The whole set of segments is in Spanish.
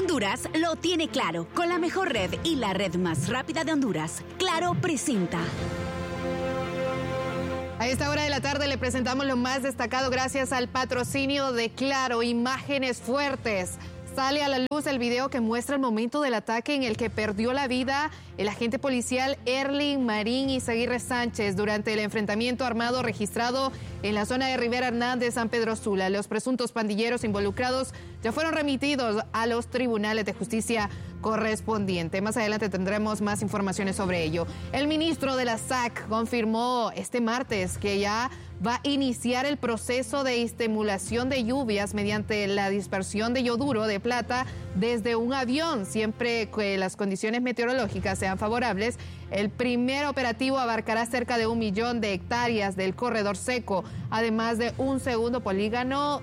Honduras lo tiene claro. Con la mejor red y la red más rápida de Honduras, Claro presenta. A esta hora de la tarde le presentamos lo más destacado gracias al patrocinio de Claro. Imágenes fuertes. Sale a la luz el video que muestra el momento del ataque en el que perdió la vida el agente policial Erling Marín Izaguirre Sánchez durante el enfrentamiento armado registrado en la zona de Rivera Hernández, San Pedro Sula. Los presuntos pandilleros involucrados ya fueron remitidos a los tribunales de justicia correspondiente. Más adelante tendremos más informaciones sobre ello. El ministro de la SAC confirmó este martes que ya va a iniciar el proceso de estimulación de lluvias mediante la dispersión de yoduro de plata desde un avión, siempre que las condiciones meteorológicas sean favorables. El primer operativo abarcará cerca de 1 millón de hectáreas del corredor seco, además de un segundo polígono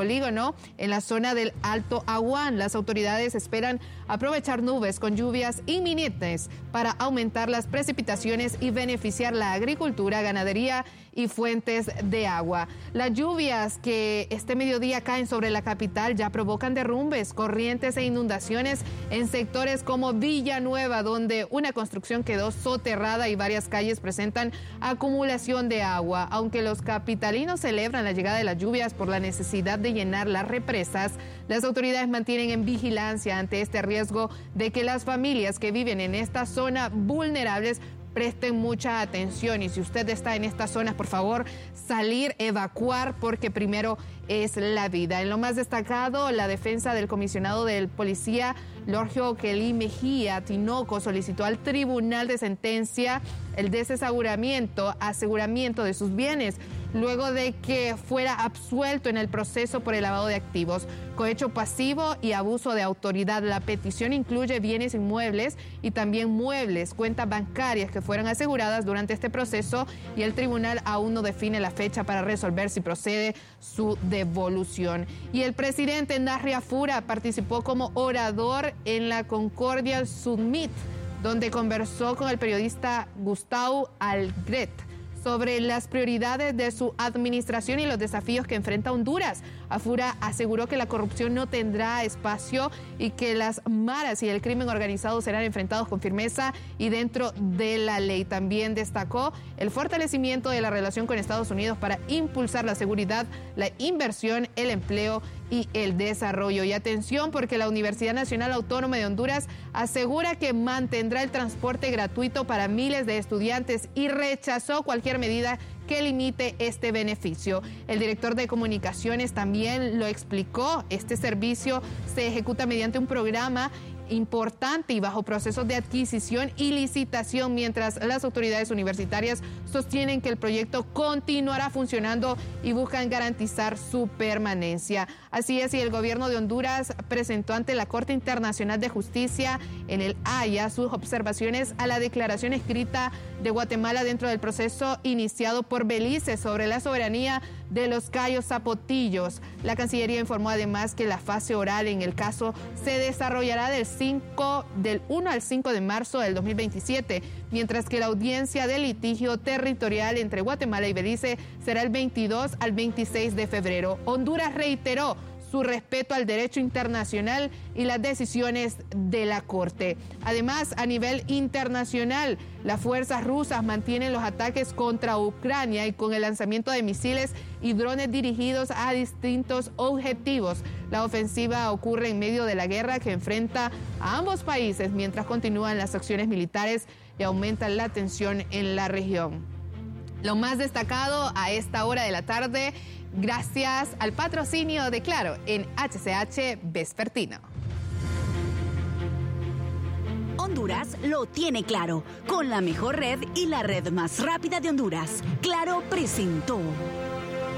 en la zona del Alto Aguán. Las autoridades esperan aprovechar nubes con lluvias inminentes para aumentar las precipitaciones y beneficiar la agricultura, ganadería y fuentes de agua. Las lluvias que este mediodía caen sobre la capital ya provocan derrumbes, corrientes e inundaciones en sectores como Villanueva, donde una construcción quedó soterrada y varias calles presentan acumulación de agua. Aunque los capitalinos celebran la llegada de las lluvias por la necesidad de llenar las represas, las autoridades mantienen en vigilancia ante este riesgo de que las familias que viven en esta zona vulnerables presten mucha atención. Y si usted está en estas zonas, por favor, salir, evacuar, porque primero es la vida. En lo más destacado, la defensa del comisionado del policía, Lorgio Kelly Mejía Tinoco, solicitó al Tribunal de Sentencia el aseguramiento de sus bienes, luego de que fuera absuelto en el proceso por el lavado de activos, cohecho pasivo y abuso de autoridad. La petición incluye bienes inmuebles y también muebles, cuentas bancarias que fueron aseguradas durante este proceso, y el tribunal aún no define la fecha para resolver si procede su devolución. Y el presidente Narria Fura participó como orador en la Concordia Summit, donde conversó con el periodista Gustavo Algret sobre las prioridades de su administración y los desafíos que enfrenta Honduras. Afura aseguró que la corrupción no tendrá espacio y que las maras y el crimen organizado serán enfrentados con firmeza y dentro de la ley. También destacó el fortalecimiento de la relación con Estados Unidos para impulsar la seguridad, la inversión, el empleo y el desarrollo. Y atención, porque la Universidad Nacional Autónoma de Honduras asegura que mantendrá el transporte gratuito para miles de estudiantes y rechazó cualquier medida que limite este beneficio. El director de comunicaciones también lo explicó. Este servicio se ejecuta mediante un programa importante y bajo procesos de adquisición y licitación, mientras las autoridades universitarias sostienen que el proyecto continuará funcionando y buscan garantizar su permanencia. Así es, y el gobierno de Honduras presentó ante la Corte Internacional de Justicia en el Haya sus observaciones a la declaración escrita de Guatemala dentro del proceso iniciado por Belice sobre la soberanía de los Cayos Zapotillos. La Cancillería informó además que la fase oral en el caso se desarrollará del 1 al 5 de marzo del 2027, mientras que la audiencia de litigio territorial entre Guatemala y Belice será el 22 al 26 de febrero. Honduras reiteró su respeto al derecho internacional y las decisiones de la Corte. Además, a nivel internacional, las fuerzas rusas mantienen los ataques contra Ucrania y con el lanzamiento de misiles y drones dirigidos a distintos objetivos. La ofensiva ocurre en medio de la guerra que enfrenta a ambos países mientras continúan las acciones militares y aumenta la tensión en la región. Lo más destacado a esta hora de la tarde, gracias al patrocinio de Claro en HCH Vespertino. Honduras lo tiene claro. Con la mejor red y la red más rápida de Honduras, Claro presentó.